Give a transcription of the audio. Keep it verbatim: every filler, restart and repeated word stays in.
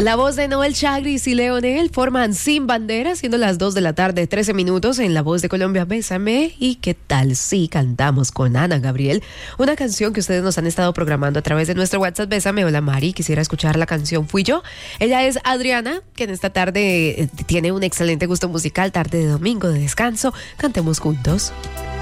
La voz de Noel Chagris y Leonel forman Sin Bandera, siendo las dos de la tarde, trece minutos, en La Voz de Colombia, Bésame. ¿Y qué tal si cantamos con Ana Gabriel? Una canción que ustedes nos han estado programando a través de nuestro WhatsApp. Bésame, hola Mari, quisiera escuchar la canción Fui Yo. Ella es Adriana, que en esta tarde eh, tiene un excelente gusto musical, tarde de domingo de descanso. Cantemos juntos.